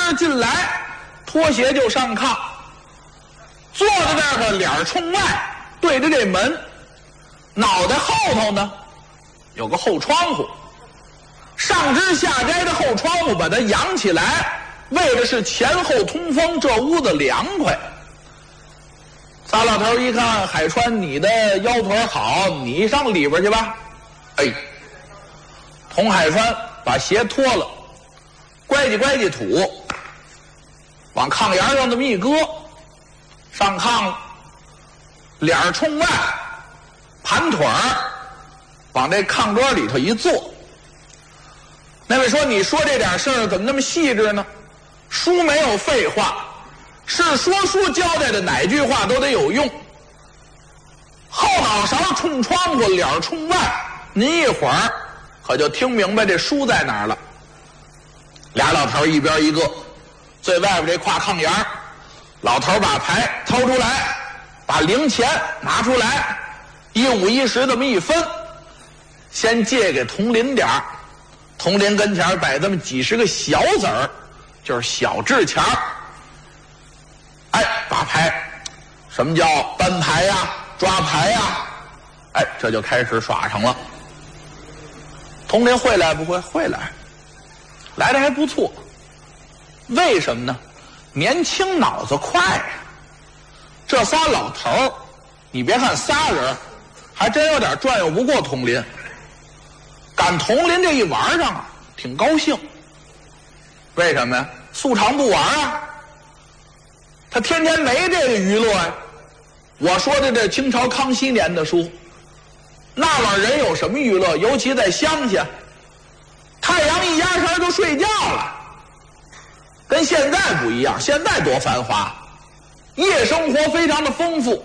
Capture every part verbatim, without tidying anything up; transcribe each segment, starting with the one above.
儿进来，脱鞋就上炕，坐在那儿个脸冲外，对着这门，脑袋后头呢有个后窗户，上支下摘的后窗户把它扬起来，为的是前后通风，这屋子凉快。仨老头一看，海川你的腰腿好，你上里边去吧。哎，童海川把鞋脱了，乖叽乖叽土，往炕沿上这么一搁，上炕了，脸冲外，盘腿儿，往这炕桌里头一坐。那位说，你说这点事儿怎么那么细致呢？书没有废话，是说书交代的哪句话都得有用。后脑勺冲窗户，脸冲外，您一会儿可就听明白这书在哪儿了。俩老头一边一个，最外边这跨炕沿，老头把牌掏出来，把零钱拿出来，一五一十这么一分，先借给童林点儿。童林跟前摆这么几十个小子儿，就是小制钱儿。哎，把牌，什么叫搬牌呀、啊、抓牌呀、啊？哎，这就开始耍上了。童林会来不会？会来，来的还不错。为什么呢？年轻脑子快呀。这仨老头儿，你别看仨人，还真有点转悠不过童林。赶童林这一玩上啊，挺高兴。为什么呀？素常不玩啊，他天天没这个娱乐呀。我说的这清朝康熙年的书，那玩意儿人有什么娱乐？尤其在乡下，太阳一压山就睡觉了，跟现在不一样。现在多繁华，夜生活非常的丰富。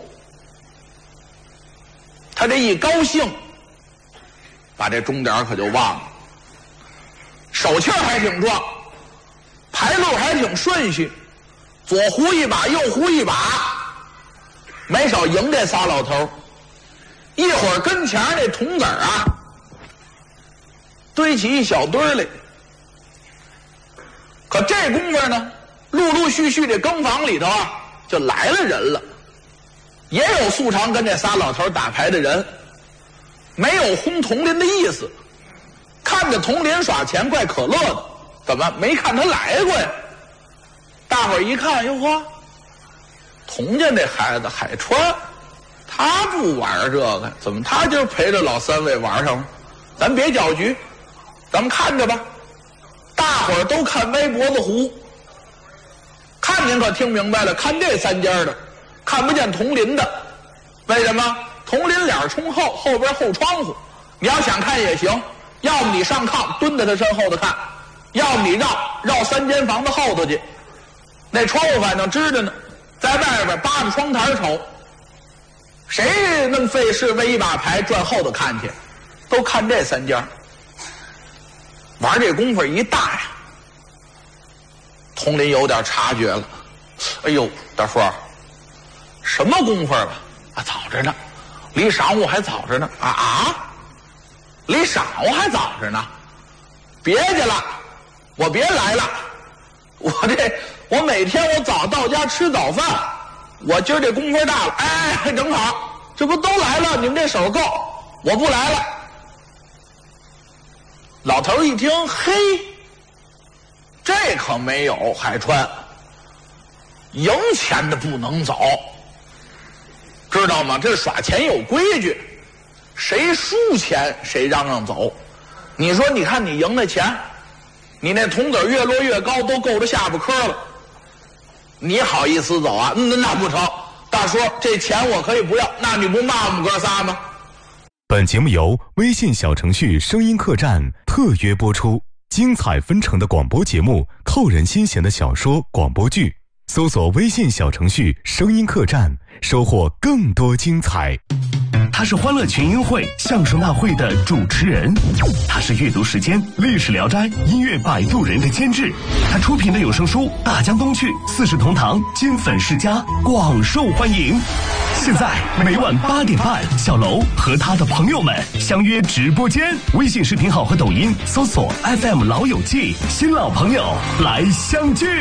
他这一高兴，把这钟点可就忘了，手气儿还挺壮，牌路还挺顺序，左胡一把右胡一把，没少赢这仨老头。一会儿跟前那铜子啊堆起一小堆来，可这功夫呢，陆陆续续这更房里头啊就来了人了，也有素常跟这仨老头打牌的人，没有轰童林的意思，看着童林耍钱怪可乐的，怎么没看他来过呀？大伙儿一看，哟呵，童家那孩子海川，他不玩这个，怎么他今儿陪着老三位玩上了？咱别搅局，咱们看着吧。大伙儿都看歪脖子胡，看您可听明白了，看这三家的，看不见童林的。为什么？童林脸冲后，后边后窗户，你要想看也行，要么你上炕蹲在他身后头看，要么你绕绕三间房子后头去，那窗户反正支着呢，在外边扒着窗台瞅。谁那么费事为一把牌转后头看去？都看这三家。玩这功夫一大呀，童林有点察觉了。哎呦，大叔，什么功夫吧？啊，早着呢，离晌午还早着呢。啊啊，离晌午还早着呢。别去了，我别来了。我这我每天我早到家吃早饭，我今儿这功夫大了，哎，正好，这不都来了？你们这手够，我不来了。老头一听，嘿，这可没有，海川，赢钱的不能走，知道吗？这耍钱有规矩，谁输钱谁让让走。你说，你看你赢的钱，你那铜子越摞越高，都够着下巴颏了，你好意思走啊？嗯，那不成。大叔，这钱我可以不要，那你不骂我们哥仨吗？ 本节目由微信小程序声音客栈特约播出，精彩纷呈的广播节目，扣人心弦的小说广播剧，搜索微信小程序声音客栈，收获更多精彩。 他是欢乐群英会相声大会的主持人，他是阅读时间历史聊斋音乐摆渡人的监制，他出品的有声书《大江东去》四世同堂金粉世家广受欢迎。现在每晚八点半，小楼和他的朋友们相约直播间，微信视频号和抖音搜索 F M 老友记，新老朋友来相聚。